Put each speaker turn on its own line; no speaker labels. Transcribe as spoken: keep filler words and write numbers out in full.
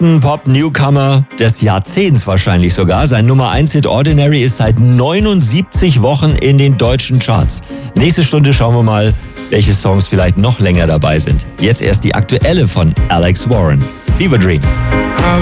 größten Pop-Newcomer des Jahrzehnts wahrscheinlich sogar. Sein Nummer eins Hit Ordinary ist seit neunundsiebzig Wochen in den deutschen Charts. Nächste Stunde schauen wir mal, welche Songs vielleicht noch länger dabei sind. Jetzt erst die aktuelle von Alex Warren, Fever Dream.